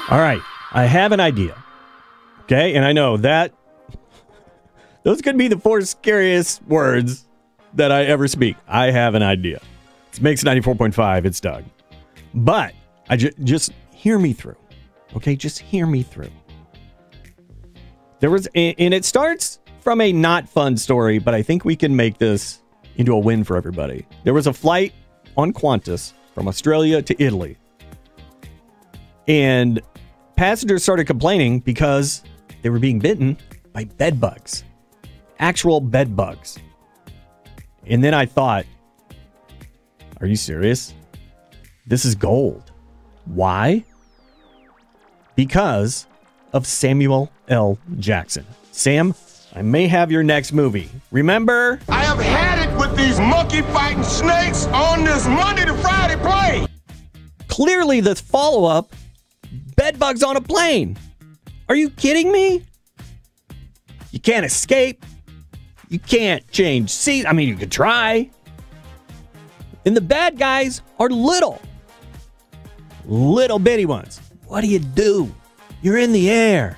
All right, I have an idea. Okay, and I know that those could be the 4 scariest words that I ever speak. I have an idea. It's Mix 94.5. It's Doug. But I just hear me through. Okay, just hear me through. And it starts from a not fun story, but I think we can make this into a win for everybody. There was a flight on Qantas from Australia to Italy. And passengers started complaining because they were being bitten by bed bugs. Actual bed bugs. And then I thought, are you serious? This is gold. Why? Because of Samuel L. Jackson. Sam, I may have your next movie. Remember? I have had it with these monkey-fighting snakes on this Monday to Friday plane. Clearly the follow-up, bedbugs on a plane. Are you kidding me? You can't escape. You can't change seats. I mean, you could try. And the bad guys are little bitty ones. What do? You're in the air.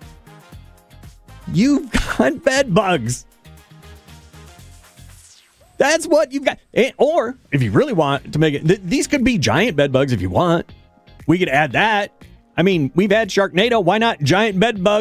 You've got bed bugs. That's what you've got. Or if you really want to make it, these could be giant bed bugs if you want. We could add that. I mean, we've had Sharknado. Why not giant bed bugs?